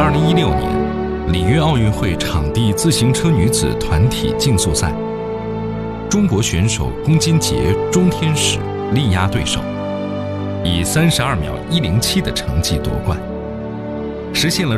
2016年里约奥运会场地自行车女子团体竞速赛，中国选手龚金杰、钟天使力压对手，以32秒107的成绩夺冠，实现了